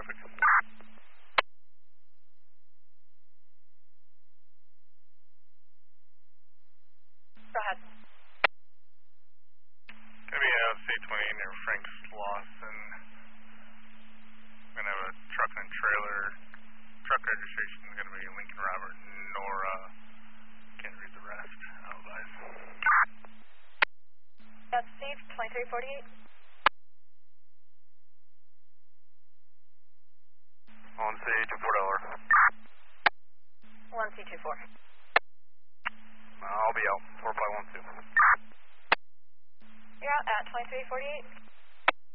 traffic. Go ahead. Gonna be out C20 near Frank's Lawson. Gonna have a truck and trailer. Truck registration is gonna be Lincoln Robert Nora. Can't read the rest. I'll advise. That's Steve, 2348. 1C24. 1C24. I'll be out. 4512. You're out at 2348.